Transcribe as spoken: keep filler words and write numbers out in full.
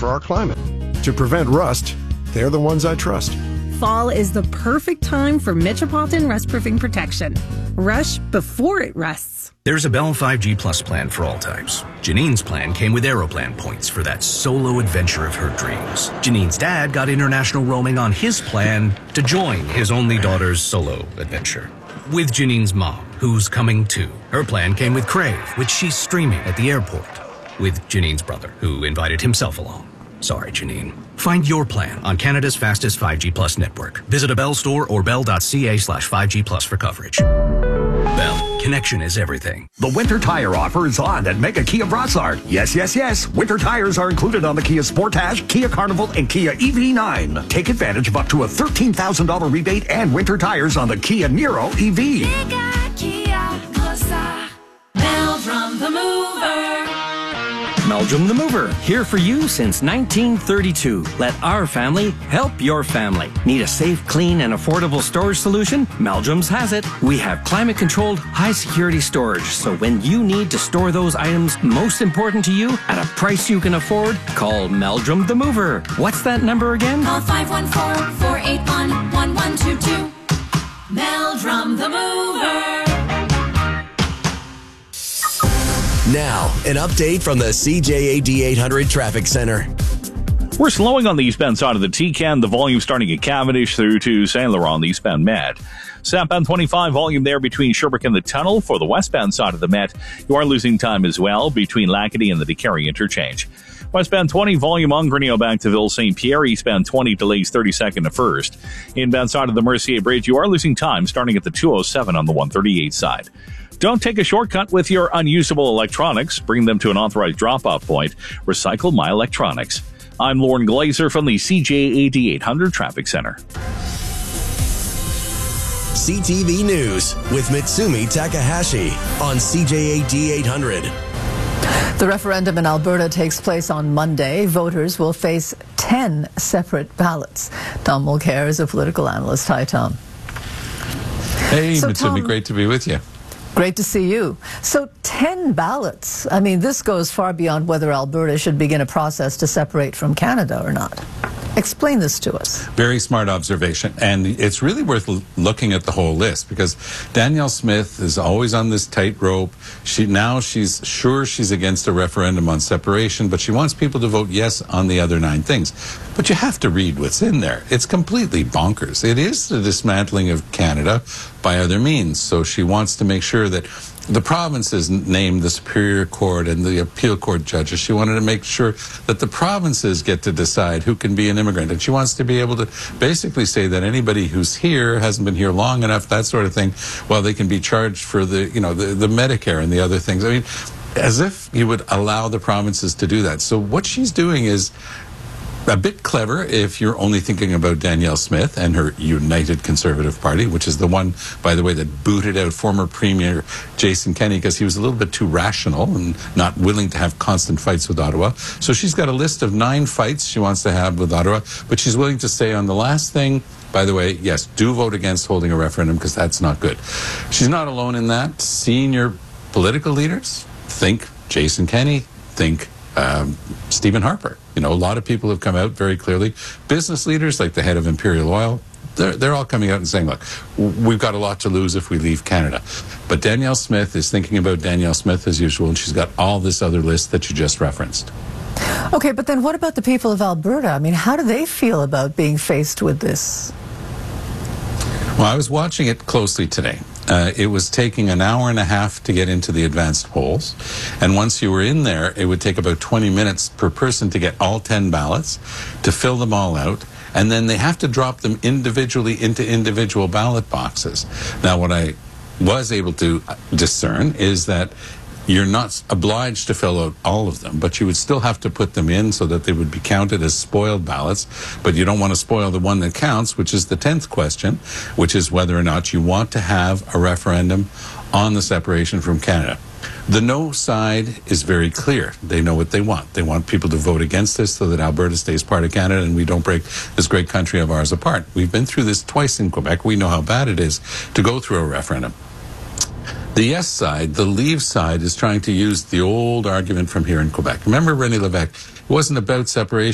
for our climate. To prevent rust, they're the ones I trust. Fall is the perfect time for Metropolitan rust-proofing protection. Rush before it rusts. There's a Bell five G Plus plan for all types. Janine's plan came with Aeroplan points for that solo adventure of her dreams. Janine's dad got international roaming on his plan to join his only daughter's solo adventure. With Janine's mom, who's coming too. Her plan came with Crave, which she's streaming at the airport. With Janine's brother, who invited himself along. Sorry, Janine. Find your plan on Canada's fastest five G Plus network. Visit a Bell store or bell.ca slash 5G Plus for coverage. Bell, connection is everything. The winter tire offer is on at Mega Kia Brossard. Yes, yes, yes. Winter tires are included on the Kia Sportage, Kia Carnival, and Kia E V nine. Take advantage of up to a thirteen thousand dollars rebate and winter tires on the Kia Niro E V. Meldrum the Mover. Meldrum the Mover, here for you since nineteen thirty-two. Let our family help your family. Need a safe, clean, and affordable storage solution? Meldrum's has it. We have climate-controlled, high-security storage, so when you need to store those items most important to you at a price you can afford, call Meldrum the Mover. What's that number again? Call five one four, four eight one, one one two two. Meldrum the Mover. Now, an update from the C J A D eight hundred Traffic Center. We're slowing on the eastbound side of the T C A N. The volume starting at Cavendish through to Saint Laurent on the eastbound Met. Southbound twenty-five volume there between Sherbrooke and the tunnel. For the westbound side of the Met, you are losing time as well between Lackady and the DeCarry interchange. Westbound twenty volume on Grinnell back to Ville Saint Pierre. Eastbound twenty delays thirty-second to first. Inbound side of the Mercier Bridge, you are losing time starting at the two oh seven on the one thirty-eight side. Don't take a shortcut with your unusable electronics. Bring them to an authorized drop-off point. Recycle My Electronics. I'm Lauren Glazer from the C J A D eight hundred Traffic Center. C T V News with Mitsumi Takahashi on C J A D eight hundred. The referendum in Alberta takes place on Monday. Voters will face ten separate ballots. Tom Mulcair is a political analyst. Hi, Tom. Hey, So, Mitsumi, Tom, great to be with you. Great to see you. So ten ballots. I mean, this goes far beyond whether Alberta should begin a process to separate from Canada or not. Explain this to us. Very smart observation. And it's really worth l- looking at the whole list because Danielle Smith is always on this tightrope. She, now she's sure she's against a referendum on separation, but she wants people to vote yes on the other nine things. But you have to read what's in there. It's completely bonkers. It is the dismantling of Canada by other means. So she wants to make sure that the provinces name the Superior Court and the Appeal Court judges. She wanted to make sure that the provinces get to decide who can be an immigrant. And she wants to be able to basically say that anybody who's here hasn't been here long enough, that sort of thing, well, they can be charged for the, you know, the, the Medicare and the other things. I mean, as if you would allow the provinces to do that. So what she's doing is a bit clever if you're only thinking about Danielle Smith and her United Conservative Party, which is the one, by the way, that booted out former Premier Jason Kenney because he was a little bit too rational and not willing to have constant fights with Ottawa. So she's got a list of nine fights she wants to have with Ottawa, but she's willing to say on the last thing, by the way, yes, do vote against holding a referendum because that's not good. She's not alone in that. Senior political leaders think Jason Kenney, think Um, Stephen Harper. You know, a lot of people have come out very clearly. Business leaders like the head of Imperial Oil, they're, they're all coming out and saying, look, we've got a lot to lose if we leave Canada. But Danielle Smith is thinking about Danielle Smith as usual, and she's got all this other list that you just referenced. Okay, but then what about the people of Alberta? I mean, how do they feel about being faced with this? Well, I was watching it closely today. Uh, it was taking an hour and a half to get into the advanced polls. And once you were in there, it would take about twenty minutes per person to get all ten ballots, to fill them all out. And then they have to drop them individually into individual ballot boxes. Now, what I was able to discern is that you're not obliged to fill out all of them, but you would still have to put them in so that they would be counted as spoiled ballots. But you don't want to spoil the one that counts, which is the tenth question, which is whether or not you want to have a referendum on the separation from Canada. The no side is very clear. They know what they want. They want people to vote against this so that Alberta stays part of Canada and we don't break this great country of ours apart. We've been through this twice in Quebec. We know how bad it is to go through a referendum. The yes side, the leave side, is trying to use the old argument from here in Quebec. Remember René Lévesque? It wasn't about separation.